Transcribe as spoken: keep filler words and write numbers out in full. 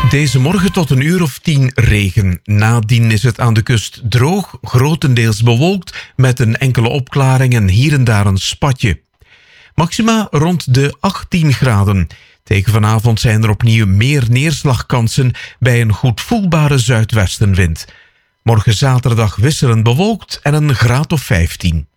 Deze morgen tot een uur of tien regen. Nadien is het aan de kust droog, grotendeels bewolkt, met een enkele opklaring en hier en daar een spatje. Maxima rond de achttien graden. Tegen vanavond zijn er opnieuw meer neerslagkansen bij een goed voelbare zuidwestenwind. Morgen zaterdag wisselend bewolkt en een graad of vijftien.